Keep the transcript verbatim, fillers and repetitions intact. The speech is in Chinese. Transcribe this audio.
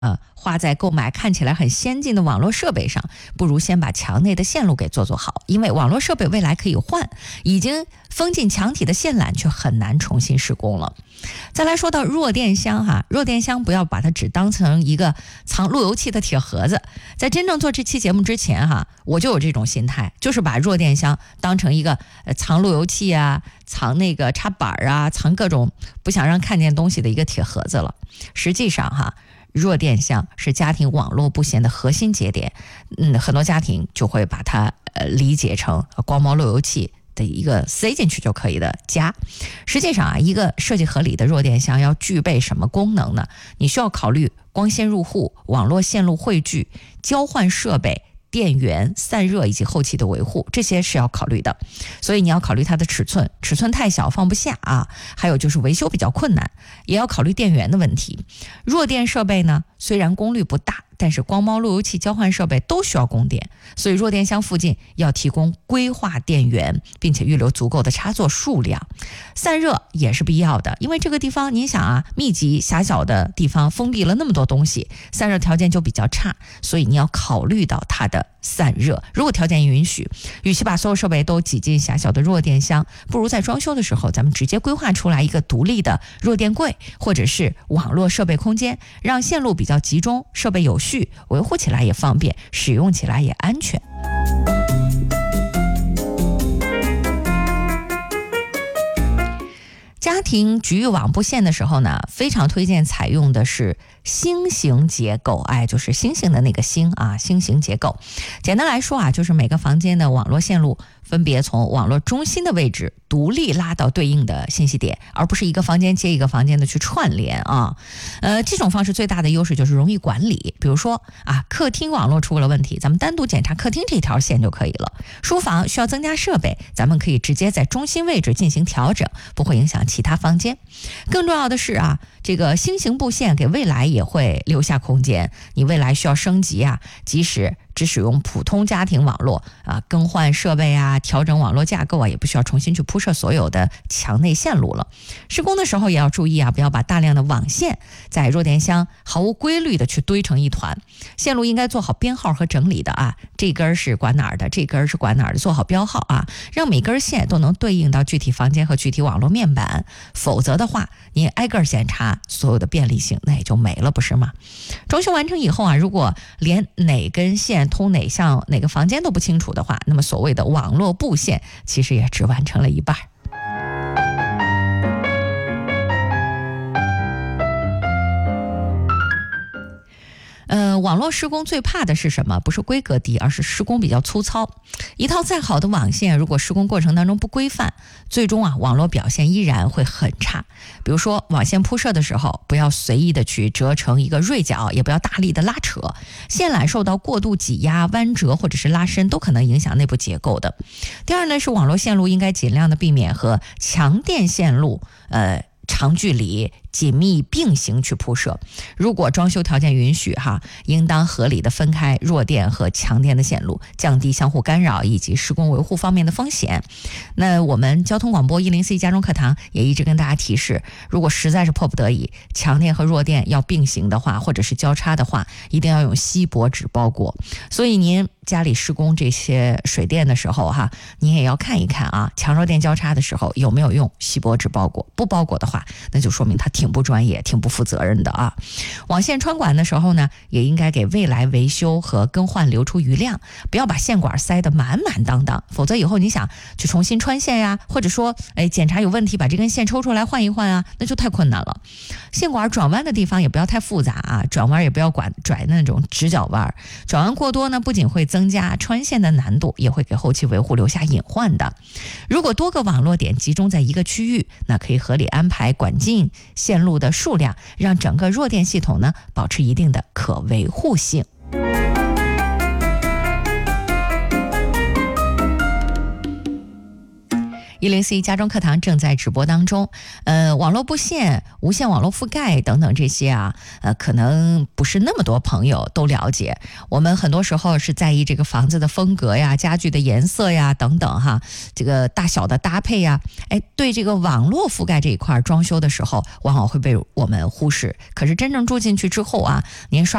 呃，花在购买看起来很先进的网络设备上，不如先把墙内的线路给做做好，因为网络设备未来可以换，已经封进墙体的线缆却很难重新施工了。再来说到弱电箱哈，弱电箱不要把它只当成一个藏路由器的铁盒子。在真正做这期节目之前哈，我就有这种心态，就是把弱电箱当成一个、呃、藏路由器啊、藏那个插板啊、藏各种不想让看见东西的一个铁盒子了。实际上哈，弱电箱是家庭网络布线的核心节点，嗯，很多家庭就会把它呃理解成光猫路由器的一个塞进去就可以的家。实际上啊，一个设计合理的弱电箱要具备什么功能呢？你需要考虑光纤入户、网络线路汇聚、交换设备、电源、散热以及后期的维护，这些是要考虑的。所以你要考虑它的尺寸，尺寸太小放不下啊，还有就是维修比较困难，也要考虑电源的问题。弱电设备呢，虽然功率不大，但是光猫路由器交换设备都需要供电，所以弱电箱附近要提供规划电源，并且预留足够的插座数量。散热也是必要的，因为这个地方您想啊，密集狭小的地方封闭了那么多东西，散热条件就比较差，所以你要考虑到它的散热。如果条件允许，与其把所有设备都挤进狭小的弱电箱，不如在装修的时候咱们直接规划出来一个独立的弱电柜或者是网络设备空间，让线路比较集中，设备有序，维护起来也方便，使用起来也安全。家庭局域网布线的时候呢，非常推荐采用的是星形结构，哎，就是星星的那个星啊，星形结构。简单来说啊，就是每个房间的网络线路分别从网络中心的位置独立拉到对应的信息点，而不是一个房间接一个房间的去串联啊。呃，这种方式最大的优势就是容易管理。比如说啊，客厅网络出了问题，咱们单独检查客厅这条线就可以了。书房需要增加设备，咱们可以直接在中心位置进行调整，不会影响其他房间。更重要的是啊，这个星形布线给未来也会留下空间，你未来需要升级啊，即使只使用普通家庭网络啊，更换设备啊，调整网络架构啊，也不需要重新去铺设所有的墙内线路了。施工的时候也要注意啊，不要把大量的网线在弱电箱毫无规律的去堆成一团，线路应该做好编号和整理的啊，这根是管哪儿的，这根是管哪儿的，做好标号啊，让每根线都能对应到具体房间和具体网络面板，否则的话您挨个检查，所有的便利性那也就没了，不是吗？装修完成以后啊，如果连哪根线通哪项哪个房间都不清楚的话，那么所谓的网络布线其实也只完成了一半。呃，网络施工最怕的是什么？不是规格低，而是施工比较粗糙。一套再好的网线，如果施工过程当中不规范，最终啊，网络表现依然会很差。比如说，网线铺设的时候，不要随意的去折成一个锐角，也不要大力的拉扯，线缆受到过度挤压、弯折或者是拉伸，都可能影响内部结构的。第二呢，是网络线路应该尽量的避免和强电线路，呃。长距离紧密并行去铺设，如果装修条件允许哈，应当合理的分开弱电和强电的线路，降低相互干扰以及施工维护方面的风险。那我们交通广播一零四一家中课堂也一直跟大家提示，如果实在是迫不得已，强电和弱电要并行的话，或者是交叉的话，一定要用锡箔纸包裹。所以您家里施工这些水电的时候哈，您也要看一看啊，强弱电交叉的时候有没有用锡箔纸包裹，不包裹的话，那就说明它挺不专业、挺不负责任的啊。网线穿管的时候呢，也应该给未来维修和更换留出余量，不要把线管塞得满满当当，否则以后你想去重新穿线呀，或者说哎检查有问题，把这根线抽出来换一换啊，那就太困难了。线管转弯的地方也不要太复杂啊，转弯也不要管拽那种直角弯，转弯过多呢，不仅会增加穿线的难度，也会给后期维护留下隐患的。如果多个网络点集中在一个区域，那可以合理安排管径线路的数量，让整个弱电系统呢保持一定的可维护性。 一零四一家中课堂正在直播当中，呃，网络布线、无线网络覆盖等等这些啊，呃，可能不是那么多朋友都了解。我们很多时候是在意这个房子的风格呀、家具的颜色呀等等哈，这个大小的搭配呀，哎，对这个网络覆盖这一块装修的时候，往往会被我们忽视。可是真正住进去之后啊，您刷